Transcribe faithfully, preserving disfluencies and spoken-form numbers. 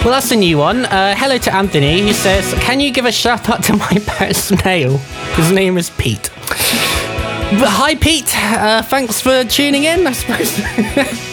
Well, that's a new one. Uh, hello to Anthony, who says, can you give a shout out to my pet snail? His name is Pete. But hi, Pete. Uh, thanks for tuning in, I suppose.